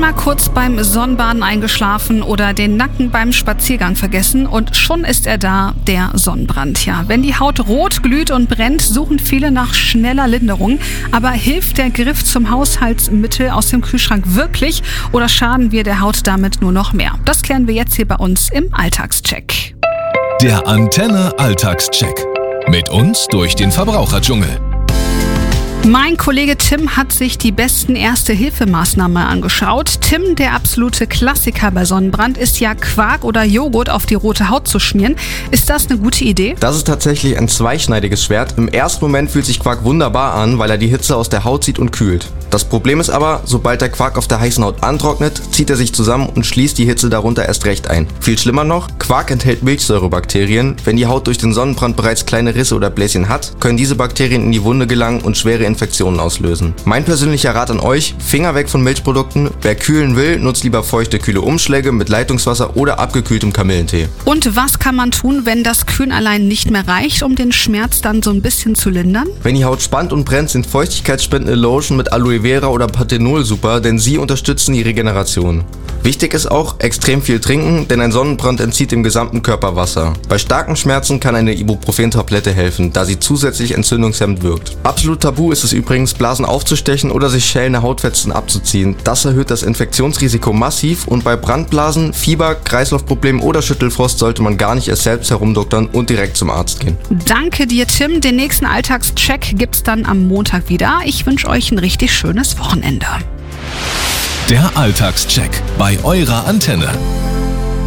Einmal kurz beim Sonnenbaden eingeschlafen oder den Nacken beim Spaziergang vergessen und schon ist er da, der Sonnenbrand. Ja, wenn die Haut rot glüht und brennt, suchen viele nach schneller Linderung. Aber hilft der Griff zum Haushaltsmittel aus dem Kühlschrank wirklich oder schaden wir der Haut damit nur noch mehr? Das klären wir jetzt hier bei uns im Alltagscheck. Der Antenne Alltagscheck. Mit uns durch den Verbraucherdschungel. Mein Kollege Tim hat sich die besten Erste-Hilfe-Maßnahmen angeschaut. Tim, der absolute Klassiker bei Sonnenbrand ist ja Quark oder Joghurt auf die rote Haut zu schmieren. Ist das eine gute Idee? Das ist tatsächlich ein zweischneidiges Schwert. Im ersten Moment fühlt sich Quark wunderbar an, weil er die Hitze aus der Haut zieht und kühlt. Das Problem ist aber, sobald der Quark auf der heißen Haut antrocknet, zieht er sich zusammen und schließt die Hitze darunter erst recht ein. Viel schlimmer noch, Quark enthält Milchsäurebakterien. Wenn die Haut durch den Sonnenbrand bereits kleine Risse oder Bläschen hat, können diese Bakterien in die Wunde gelangen und schwere Infektionen auslösen. Mein persönlicher Rat an euch, Finger weg von Milchprodukten. Wer kühlen will, nutzt lieber feuchte, kühle Umschläge mit Leitungswasser oder abgekühltem Kamillentee. Und was kann man tun, wenn das Kühlen allein nicht mehr reicht, um den Schmerz dann so ein bisschen zu lindern? Wenn die Haut spannt und brennt, sind feuchtigkeitsspendende Lotion mit Aloe Vera oder Panthenol super, denn sie unterstützen die Regeneration. Wichtig ist auch, extrem viel trinken, denn ein Sonnenbrand entzieht dem gesamten Körper Wasser. Bei starken Schmerzen kann eine Ibuprofen-Tablette helfen, da sie zusätzlich entzündungshemmend wirkt. Absolut tabu ist es übrigens, Blasen aufzustechen oder sich schälende Hautfetzen abzuziehen. Das erhöht das Infektionsrisiko massiv und bei Brandblasen, Fieber, Kreislaufproblemen oder Schüttelfrost sollte man gar nicht erst selbst herumdoktern und direkt zum Arzt gehen. Danke dir, Tim. Den nächsten Alltagscheck gibt's dann am Montag wieder. Ich wünsche euch ein richtig schönes Wochenende. Der Alltagscheck bei eurer Antenne.